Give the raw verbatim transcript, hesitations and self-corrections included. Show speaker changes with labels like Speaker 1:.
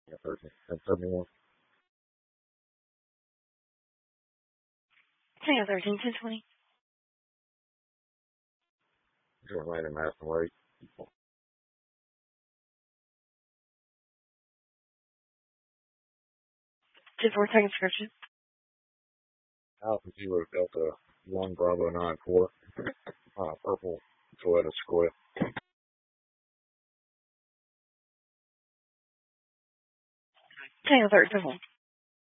Speaker 1: Yeah, thirteen, ten seventy-one.
Speaker 2: Tango thirteen, ten twenty.
Speaker 1: Joint landing mass and weight.
Speaker 2: ten four, second description.
Speaker 1: Alpha Kilo Delta one Bravo nine four. Uh, purple Toyota Squid.
Speaker 2: Tango thirteen.